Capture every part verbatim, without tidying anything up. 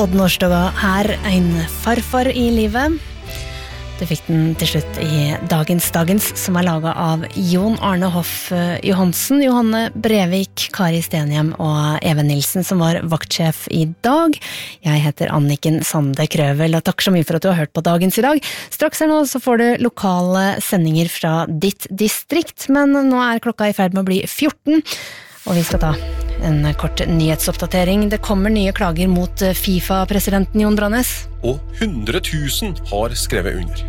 Odd Nordstoga her, en farfar i livet. Du fikk den til slutt i Dagens Dagens, som er laget av Jon Arne Hoff Johansen, Johanne Brevik, Kari Stenhjem og Even Nilsen, som var vaktsjef i dag. Jeg heter Anniken Sande Krøvel, og takk så mye for at du har hørt på Dagens i dag. Straks her nå så får du lokale sendinger fra ditt distrikt, men nå er klokka i ferd med å bli fjorten, og vi skal ta en kort nyhetsoppdatering. Det kommer nye klager mot FIFA-presidenten Jon Branes. Og hundre tusen har skrevet under.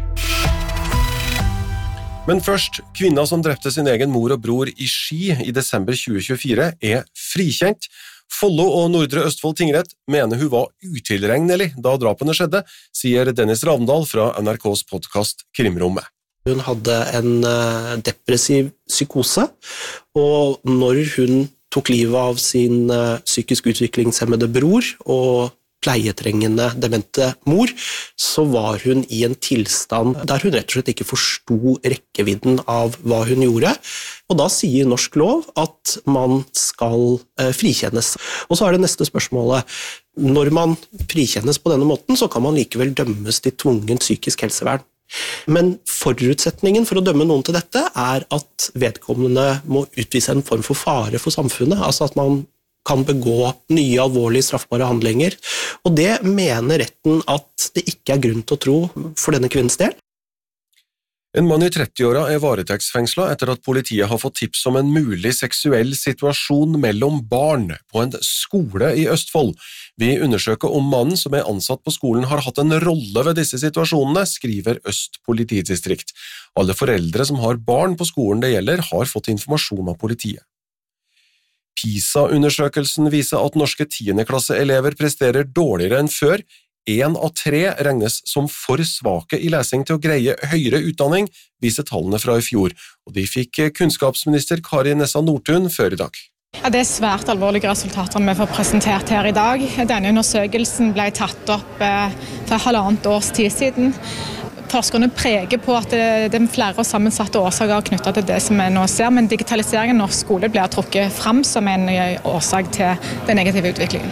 Men først, kvinna som drepte sin egen mor og bror i Ski i desember tjue tjuefire er frikjent. Follo og Nordre Østfold tingrett mener hun var utilregnelig da drapene skjedde, sier Dennis Ravndal fra N R K's podcast Krimrommet. Hun hadde en depressiv psykose, og når hun tok livet av sin psykisk utviklingshemmede bror og pleietrengende demente mor, så var hun i en tilstand der hun rett og slett ikke forsto rekkevidden av hva hun gjorde, og da sier norsk lov at man skal frikjennes. Og så er det neste spørsmålet, når man frikjennes på denne måten, så kan man likevel dømmes til tvungent psykisk helsevern. Men forutsetningen for å dømme noen til dette er at vedkommende må utvise en form for fare for samfunnet, altså at man kan begå nye alvorlige straffbare handlinger, og det mener retten at det ikke er grunn til å tro for denne kvinnens del. En mann i trettiåra er varetektsfengslet etter at politiet har fått tips om en mulig seksuell situasjon mellom barn på en skole i Østfold. Vi undersøker om mannen som er ansatt på skolen har hatt en rolle ved disse situasjonene, skriver Øst politidistrikt. Alle foreldre som har barn på skolen det gjelder har fått informasjon av politiet. PISA-undersøkelsen viser at norske tiendeklasseelever presterer dårligere enn før. En av tre regnes som for svake i lesing til å greie høyere utdanning, viser tallene fra i fjor, og de fikk kunnskapsminister Kari Nessa Nordtun før i dag. Ja, det er svært alvorlige resultater vi får presentert her i dag. Denne undersøkelsen ble tatt opp for halvannet års tid siden. Forskerne preger på at det er flere sammensatte årsaker knyttet til det som vi nå ser, men digitaliseringen av norsk skole blir trukket frem som en årsak til den negative utviklingen.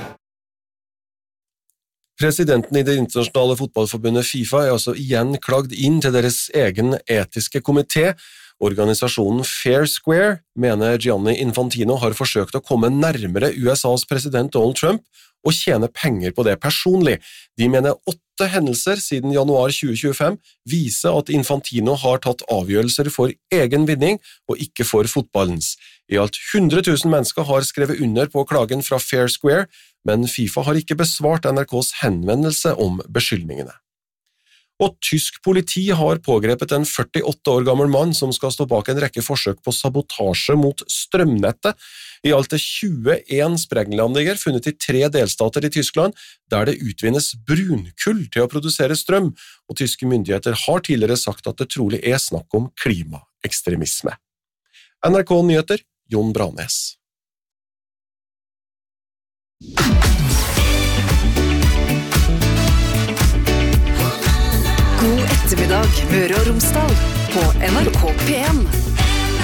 Presidenten i det internasjonale fotballforbundet FIFA er altså igjen klagd inn til deres egen etiske komité. Organisasjonen Fair Square mener Gianni Infantino har forsøkt å komme nærmere U S A's president Donald Trump og tjene penger på det personlig. De mener åtte hendelser siden januar tjue tjuefem viser at Infantino har tatt avgjørelser for egen vinning og ikke for fotballens. I alt hundre tusen mennesker har skrevet under på klagen fra Fair Square, men FIFA har ikke besvart N R K's henvendelse om beskyldningene. Og tysk politi har pågrepet en førtiåtte år gammel mann som skal stå bak en rekke forsøk på sabotasje mot strømnettet. I alt er tjueen sprenglandinger funnet i tre delstater i Tyskland, der det utvinnes brunkull til å produsere strøm, og tyske myndigheter har tidligere sagt at det trolig er snakk om klimaekstremisme. N R K Nyheter, Jon Branes. God ettermiddag, Møre og Romsdal, på N R K P en.